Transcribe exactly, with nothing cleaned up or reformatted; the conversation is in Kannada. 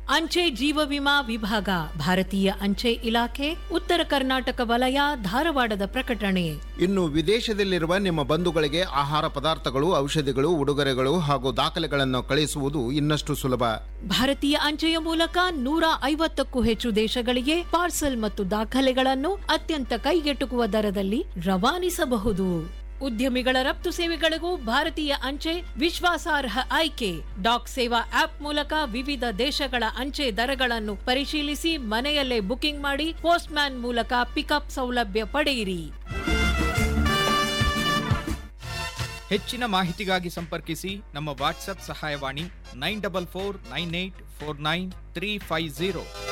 ಅಂಚೆ ಜೀವ ವಿಮಾ ವಿಭಾಗ ಭಾರತೀಯ ಅಂಚೆ ಇಲಾಖೆ ಉತ್ತರ ಕರ್ನಾಟಕ ವಲಯ ಧಾರವಾಡದ ಪ್ರಕಟಣೆ. ಇನ್ನು ವಿದೇಶದಲ್ಲಿರುವ ನಿಮ್ಮ ಬಂಧುಗಳಿಗೆ ಆಹಾರ ಪದಾರ್ಥಗಳು, ಔಷಧಿಗಳು, ಉಡುಗೊರೆಗಳು ಹಾಗೂ ದಾಖಲೆಗಳನ್ನು ಕಳಿಸುವುದು ಇನ್ನಷ್ಟು ಸುಲಭ. ಭಾರತೀಯ ಅಂಚೆಯ ಮೂಲಕ ನೂರ ಐವತ್ತಕ್ಕೂ ಹೆಚ್ಚು ದೇಶಗಳಿಗೆ ಪಾರ್ಸಲ್ ಮತ್ತು ದಾಖಲೆಗಳನ್ನು ಅತ್ಯಂತ ಕೈಗೆಟುಕುವ ದರದಲ್ಲಿ ರವಾನಿಸಬಹುದು. ಉದ್ಯಮಿಗಳ ರಫ್ತು ಸೇವೆಗಳಿಗೂ ಭಾರತೀಯ ಅಂಚೆ ವಿಶ್ವಾಸಾರ್ಹ ಆಯ್ಕೆ. ಡಾಕ್ ಸೇವಾ ಆಪ್ ಮೂಲಕ ವಿವಿಧ ದೇಶಗಳ ಅಂಚೆ ದರಗಳನ್ನು ಪರಿಶೀಲಿಸಿ ಮನೆಯಲ್ಲೇ ಬುಕಿಂಗ್ ಮಾಡಿ ಪೋಸ್ಟ್ ಮ್ಯಾನ್ ಮೂಲಕ ಪಿಕಪ್ ಸೌಲಭ್ಯ ಪಡೆಯಿರಿ. ಹೆಚ್ಚಿನ ಮಾಹಿತಿಗಾಗಿ ಸಂಪರ್ಕಿಸಿ ನಮ್ಮ ವಾಟ್ಸ್ಆಪ್ ಸಹಾಯವಾಣಿ nine double four nine eight four nine three five zero.